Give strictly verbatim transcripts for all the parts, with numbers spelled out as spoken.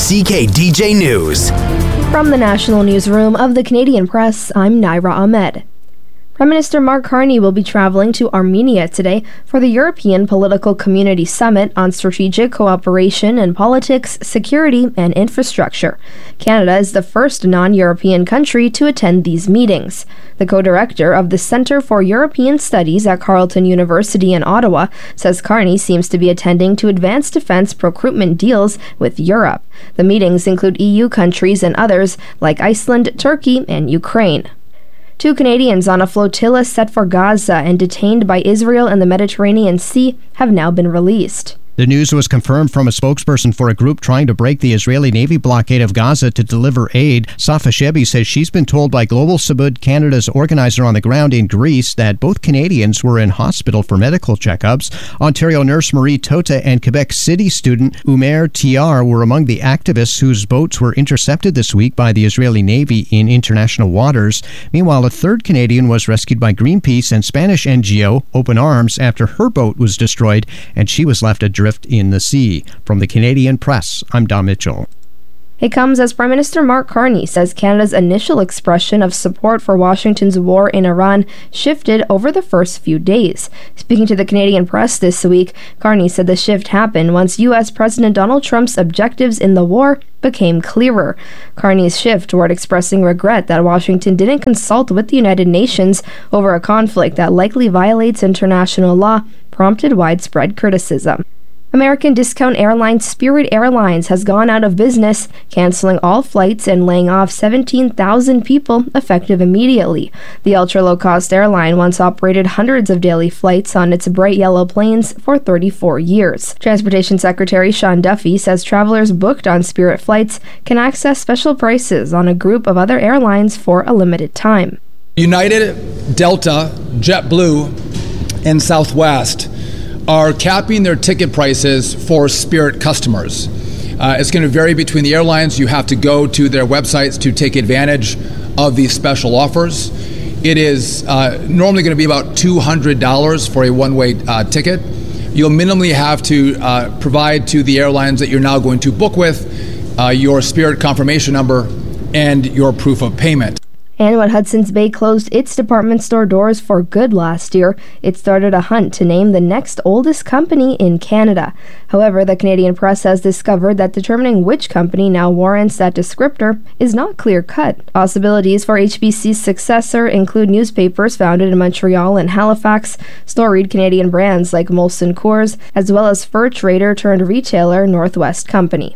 C K D J News. From the National Newsroom of the Canadian Press, I'm Naira Ahmed. Prime Minister Mark Carney will be traveling to Armenia today for the European Political Community Summit on Strategic Cooperation in Politics, Security, and Infrastructure. Canada is the first non-European country to attend these meetings. The co-director of the Centre for European Studies at Carleton University in Ottawa says Carney seems to be attending to advance defence procurement deals with Europe. The meetings include E U countries and others like Iceland, Turkey, and Ukraine. Two Canadians on a flotilla set for Gaza and detained by Israel in the Mediterranean Sea have now been released. The news was confirmed from a spokesperson for a group trying to break the Israeli Navy blockade of Gaza to deliver aid. Safa Shebi says she's been told by Global Sabud, Canada's organizer on the ground in Greece, that both Canadians were in hospital for medical checkups. Ontario nurse Marie Tota and Quebec City student Umer Tiar were among the activists whose boats were intercepted this week by the Israeli Navy in international waters. Meanwhile, a third Canadian was rescued by Greenpeace and Spanish N G O Open Arms after her boat was destroyed and she was left adrift in the sea. From the Canadian Press, I'm Don Mitchell. It comes as Prime Minister Mark Carney says Canada's initial expression of support for Washington's war in Iran shifted over the first few days. Speaking to the Canadian Press this week, Carney said the shift happened once U S President Donald Trump's objectives in the war became clearer. Carney's shift toward expressing regret that Washington didn't consult with the United Nations over a conflict that likely violates international law prompted widespread criticism. American discount airline Spirit Airlines has gone out of business, canceling all flights and laying off seventeen thousand people effective immediately. The ultra-low-cost airline once operated hundreds of daily flights on its bright yellow planes for thirty-four years. Transportation Secretary Sean Duffy says travelers booked on Spirit flights can access special prices on a group of other airlines for a limited time. United, Delta, JetBlue, and Southwest are capping their ticket prices for Spirit customers. Uh, it's going to vary between the airlines. You have to go to their websites to take advantage of these special offers. It is uh, normally going to be about two hundred dollars for a one-way uh, ticket. You'll minimally have to uh, provide to the airlines that you're now going to book with uh, your Spirit confirmation number and your proof of payment. And when Hudson's Bay closed its department store doors for good last year, it started a hunt to name the next oldest company in Canada. However, the Canadian Press has discovered that determining which company now warrants that descriptor is not clear-cut. Possibilities for H B C's successor include newspapers founded in Montreal and Halifax, storied Canadian brands like Molson Coors, as well as fur trader turned retailer Northwest Company.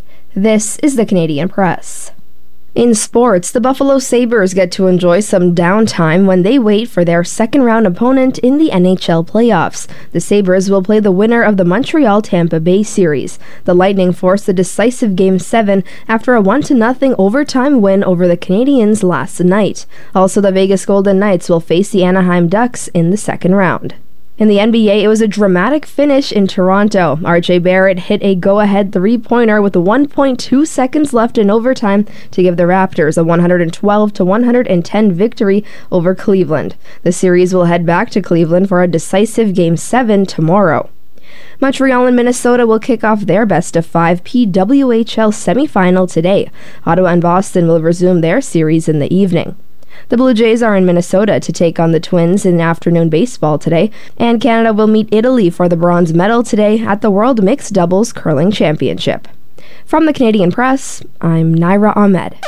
This is the Canadian Press. In sports, the Buffalo Sabres get to enjoy some downtime when they wait for their second-round opponent in the N H L playoffs. The Sabres will play the winner of the Montreal-Tampa Bay series. The Lightning forced the decisive Game seven after a one to nothing overtime win over the Canadiens last night. Also, the Vegas Golden Knights will face the Anaheim Ducks in the second round. In the N B A, it was a dramatic finish in Toronto. R J Barrett hit a go-ahead three-pointer with one point two seconds left in overtime to give the Raptors a one hundred twelve to one hundred ten victory over Cleveland. The series will head back to Cleveland for a decisive Game seven tomorrow. Montreal and Minnesota will kick off their best-of-five P W H L semifinal today. Ottawa and Boston will resume their series in the evening. The Blue Jays are in Minnesota to take on the Twins in afternoon baseball today, and Canada will meet Italy for the bronze medal today at the World Mixed Doubles Curling Championship. From the Canadian Press, I'm Naira Ahmed.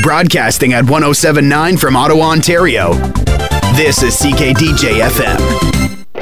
Broadcasting at one oh seven point nine from Ottawa, Ontario. This is C K D J F M.